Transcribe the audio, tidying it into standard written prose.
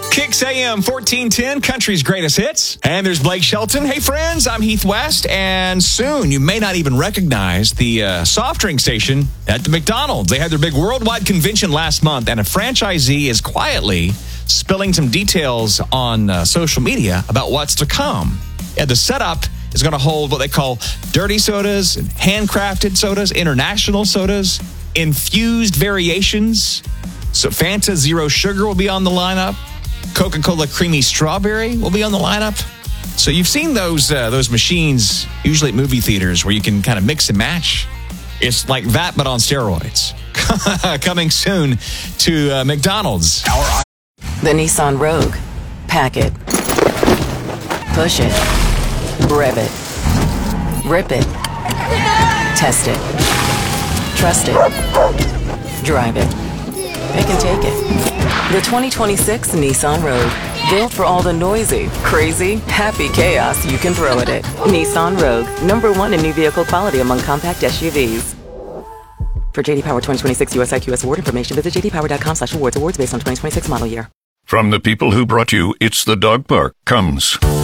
Kicks AM 1410, country's greatest hits. And there's Blake Shelton. Hey, friends, I'm Heath West. And soon, you may not even recognize the soft drink station at the McDonald's. They had their big worldwide convention last month, and a franchisee is quietly spilling some details on social media about what's to come. Yeah, the setup is going to hold what they call dirty sodas, handcrafted sodas, international sodas, infused variations. So Fanta Zero Sugar will be on the lineup. Coca-Cola Creamy Strawberry will be on the lineup. So you've seen those machines, usually at movie theaters, where you can kind of mix and match. It's like that, but on steroids. Coming soon to McDonald's. The Nissan Rogue. Pack it. Push it. Rev it. Rip it. Test it. Trust it. Drive it. Pick and take it. The 2026 Nissan Rogue. Built for all the noisy, crazy, happy chaos you can throw at it. Nissan Rogue. #1 in new vehicle quality among compact SUVs. For JD Power 2026 US IQS award information, visit jdpower.com/awards. Awards based on 2026 model year. From the people who brought you It's the Dog Park comes